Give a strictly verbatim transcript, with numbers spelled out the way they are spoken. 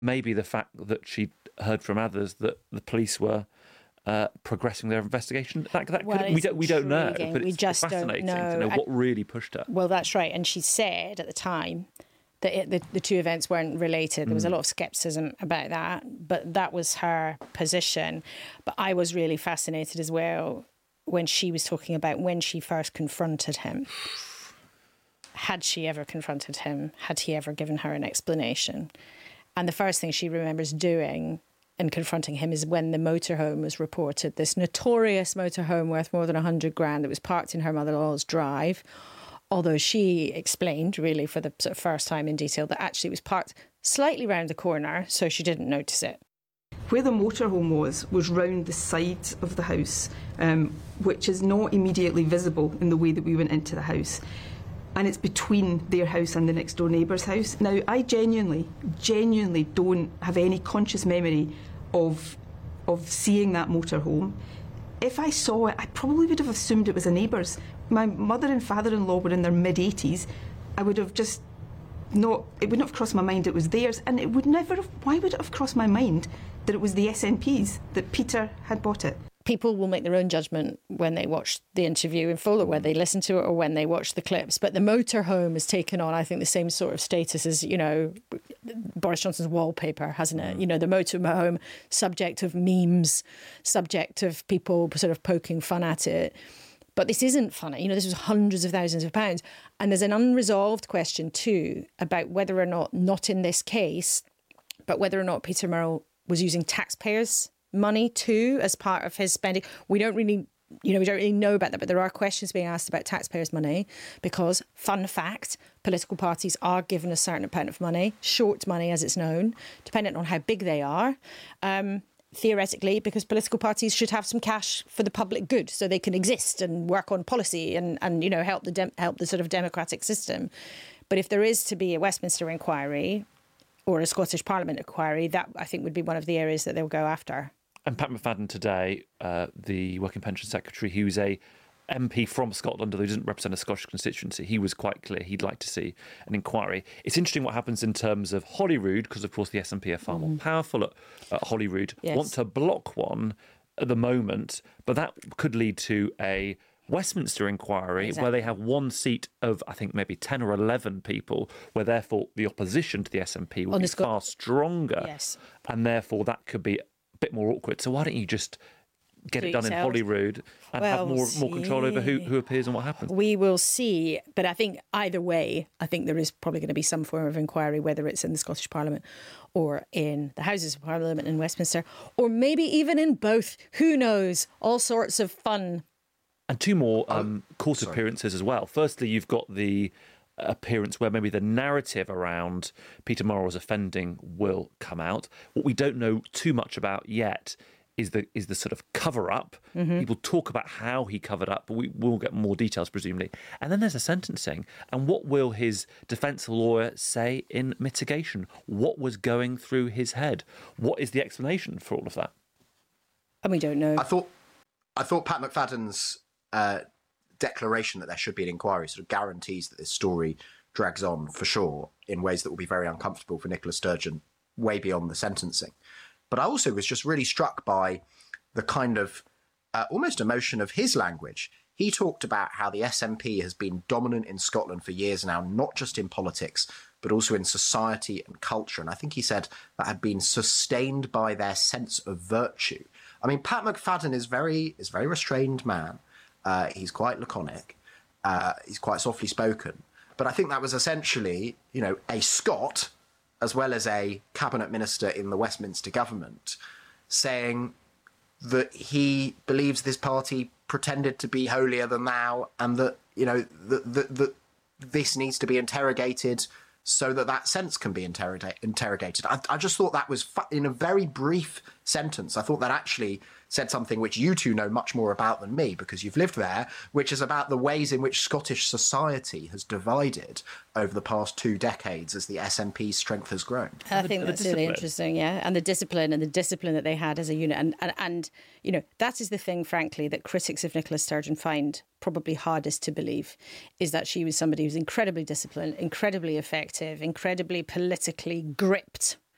maybe the fact that she'd heard from others that the police were uh, progressing their investigation. That, that well, could, we don't we don't know, but we it's just fascinating don't know. to know and, what really pushed her. Well, that's right. And she said at the time that it, the, the two events weren't related. There was mm. a lot of scepticism about that, but that was her position. But I was really fascinated as well when she was talking about when she first confronted him. Had she ever confronted him? Had he ever given her an explanation? And the first thing she remembers doing and confronting him is when the motorhome was reported, this notorious motorhome worth more than a hundred grand that was parked in her mother-in-law's drive. Although she explained, really, for the sort of first time in detail, that actually it was parked slightly round the corner, so she didn't notice it. Where the motorhome was, was round the side of the house, um, which is not immediately visible in the way that we went into the house. And it's between their house and the next door neighbour's house. Now, I genuinely, genuinely don't have any conscious memory of, of seeing that motorhome. If I saw it, I probably would have assumed it was a neighbour's. My mother and father-in-law were in their mid-eighties. I would have just not, it wouldn't have crossed my mind it was theirs, and it would never have, why would it have crossed my mind that it was the S N P's, that Peter had bought it? People will make their own judgment when they watch the interview in full, or when they listen to it, or when they watch the clips. But the motorhome has taken on, I think, the same sort of status as, you know, Boris Johnson's wallpaper, hasn't it? You know, the motorhome, subject of memes, subject of people sort of poking fun at it. But this isn't funny. You know, this was hundreds of thousands of pounds. And there's an unresolved question, too, about whether or not, not in this case, but whether or not Peter Murrell was using taxpayers' money, too, as part of his spending. We don't really, you know, we don't really know about that, but there are questions being asked about taxpayers' money because, fun fact, political parties are given a certain amount of money, short money as it's known, dependent on how big they are. Um, theoretically, because political parties should have some cash for the public good so they can exist and work on policy and, and you know, help the dem- help the sort of democratic system. But if there is to be a Westminster inquiry or a Scottish Parliament inquiry, that I think would be one of the areas that they'll go after. And Pat McFadden today, uh, the Working Pension Secretary, who's a M P from Scotland, although he doesn't represent a Scottish constituency, he was quite clear he'd like to see an inquiry. It's interesting what happens in terms of Holyrood, because, of course, the S N P are far mm. more powerful at, at Holyrood, yes. want to block one at the moment, but that could lead to a Westminster inquiry exactly. where they have one seat of, I think, maybe ten or eleven people, where, therefore, the opposition to the S N P will On be Scot- far stronger, yes. and, therefore, that could be a bit more awkward. So why don't you just get Do it done yourself. in Holyrood and well, have more we'll more control over who, who appears and what happens? We will see. But I think either way, I think there is probably going to be some form of inquiry, whether it's in the Scottish Parliament or in the Houses of Parliament in Westminster, or maybe even in both. Who knows? All sorts of fun. And two more um, oh, court sorry. appearances as well. Firstly, you've got the appearance where maybe the narrative around Peter Murrell's offending will come out. What we don't know too much about yet is the is the sort of cover-up. Mm-hmm. People talk about how he covered up, but we will get more details, presumably. And then there's a sentencing. And what will his defence lawyer say in mitigation? What was going through his head? What is the explanation for all of that? And we don't know. I thought, I thought Pat McFadden's uh, declaration that there should be an inquiry sort of guarantees that this story drags on for sure in ways that will be very uncomfortable for Nicola Sturgeon way beyond the sentencing. But I also was just really struck by the kind of uh, almost emotion of his language. He talked about how the S N P has been dominant in Scotland for years now, not just in politics, but also in society and culture. And I think he said that had been sustained by their sense of virtue. I mean, Pat McFadden is very is a very restrained man. Uh, he's quite laconic. Uh, he's quite softly spoken. But I think that was essentially, you know, a Scot, as well as a cabinet minister in the Westminster government, saying that he believes this party pretended to be holier than thou, and that, you know, that, that, that this needs to be interrogated so that that sense can be interrogate, interrogated. I, I just thought that was, fu- in a very brief sentence, I thought that actually said something which you two know much more about than me, because you've lived there, which is about the ways in which Scottish society has divided over the past two decades as the S N P's strength has grown. I think that's really interesting, yeah. And the discipline and the discipline that they had as a unit. And, and, and, you know, that is the thing, frankly, that critics of Nicola Sturgeon find probably hardest to believe, is that she was somebody who's incredibly disciplined, incredibly effective, incredibly politically gripped